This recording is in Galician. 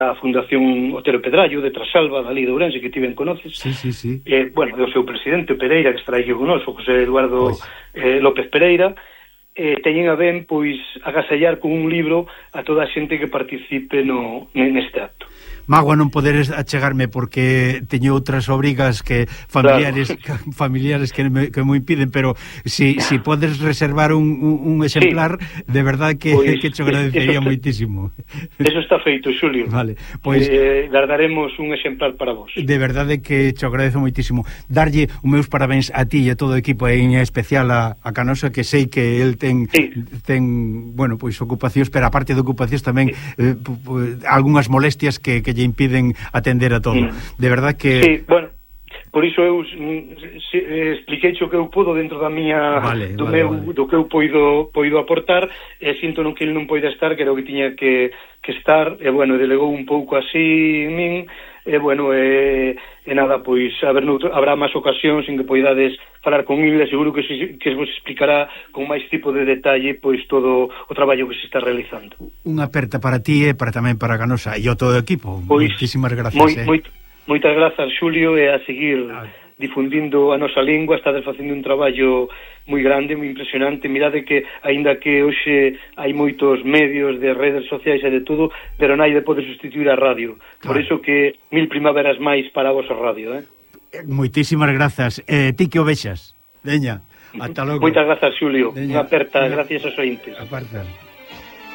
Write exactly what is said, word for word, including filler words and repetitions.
a Fundación Otero Pedrallo de Trasalba, dali de Ourense, que ti ben conoces. Sí, sí, sí. Eh, bueno, do seu presidente Pereira, que estará aquí con nós, o José Eduardo Pois. eh, López Pereira, eh, teñen a ben, pois, agasallar con un libro a toda a xente que participe no, neste acto. Magua non poder achegarme porque teño outras obrigas que familiares claro. familiares que me, que me impiden, pero si, si podes reservar un, un, un exemplar, sí. de verdad que, pues, que te agradecería está, moitísimo. Eso está feito, Xulio. Vale, pois eh, guardaremos un exemplar para vos. De verdade que te agradezo moitísimo. Darlle os meus parabéns a ti e a todo o equipo, e en especial a, a Canosa, que sei que el ten sí. ten, bueno, pois ocupacións, pero aparte de ocupacións tamén sí. eh, algunhas molestias que, que lle impiden atender a todo. Mm. De verdad que... Sí, bueno, por iso eu se, eh, expliquei o que eu pudo dentro da miña vale, do vale, meu vale. do que eu poido poido aportar, e sinto non que ele non poida estar, que era o que tiña que, que estar, e bueno, delegou un pouco así en min, e bueno, e, e nada, pois haber noutro, habrá máis ocasións en que poidades falar con ele, seguro que, se, que vos explicará con máis tipo de detalle pois todo o traballo que se está realizando. Unha aperta para ti e para tamén para Canosa e o todo o equipo. Pois, moitísimas gracias. Moi, eh. moi, moitas grazas, Xulio, e a seguir ah. difundindo a nosa lingua. Estades facendo un traballo moi grande, moi impresionante. Mirade que, aínda que hoxe hai moitos medios de redes sociais e de todo, pero naide pode sustituir a radio. Claro. Por iso que mil primaveras máis para a vosa radio, eh? Moitísimas grazas. Eh, ti que o vexas. Veña, ata logo. Moitas grazas, Xulio. Unha aperta, gracias aos ointes. Aparta.